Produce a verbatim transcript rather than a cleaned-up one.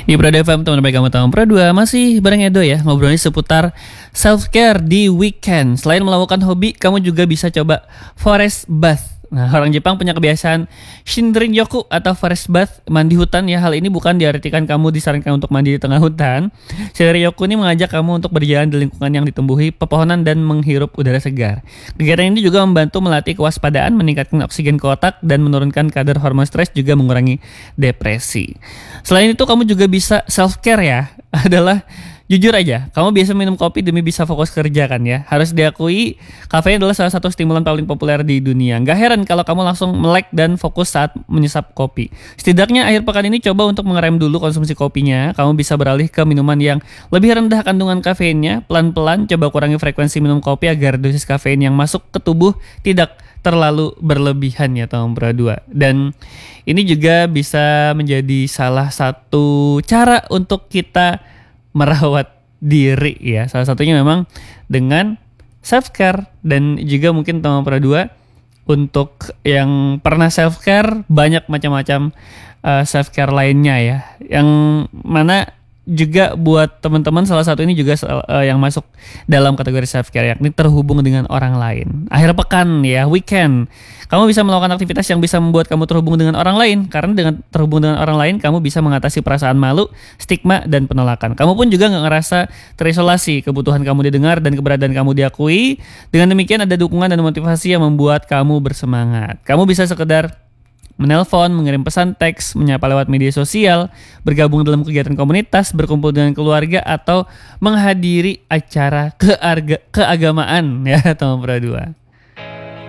Di Prada F M, teman baik kamu tahun Pro dua masih bareng Edo ya, ngobrolnya seputar self-care di weekend. Selain melakukan hobi, kamu juga bisa coba forest bath. Nah, orang Jepang punya kebiasaan Shinrin-yoku atau forest bath, mandi hutan ya. Hal ini bukan diartikan kamu disarankan untuk mandi di tengah hutan. Shinrin-yoku ini mengajak kamu untuk berjalan di lingkungan yang ditumbuhi pepohonan dan menghirup udara segar. Kegiatan ini juga membantu melatih kewaspadaan, meningkatkan oksigen ke otak, dan menurunkan kadar hormon stres, juga mengurangi depresi. Selain itu, kamu juga bisa self-care ya, adalah jujur aja, kamu biasa minum kopi demi bisa fokus kerja kan ya. Harus diakui, kafein adalah salah satu stimulan paling populer di dunia. Gak heran kalau kamu langsung melek dan fokus saat menyesap kopi. Setidaknya akhir pekan ini coba untuk mengerem dulu konsumsi kopinya. Kamu bisa beralih ke minuman yang lebih rendah kandungan kafeinnya. Pelan-pelan coba kurangi frekuensi minum kopi agar dosis kafein yang masuk ke tubuh tidak terlalu berlebihan ya teman Pro dua. Dan ini juga bisa menjadi salah satu cara untuk kita merawat diri ya. Salah satunya memang dengan self care, dan juga mungkin teman Pro dua untuk yang pernah self care, banyak macam-macam uh, self care lainnya ya. Yang mana juga buat teman-teman, salah satu ini juga uh, yang masuk dalam kategori self care, yakni terhubung dengan orang lain. Akhir pekan ya, weekend, kamu bisa melakukan aktivitas yang bisa membuat kamu terhubung dengan orang lain. Karena dengan terhubung dengan orang lain, kamu bisa mengatasi perasaan malu, stigma, dan penolakan. Kamu pun juga gak ngerasa terisolasi, kebutuhan kamu didengar dan keberadaan kamu diakui. Dengan demikian ada dukungan dan motivasi yang membuat kamu bersemangat. Kamu bisa sekedar menelpon, mengirim pesan teks, menyapa lewat media sosial, bergabung dalam kegiatan komunitas, berkumpul dengan keluarga, atau menghadiri acara kearga- keagamaan ya teman Pro dua.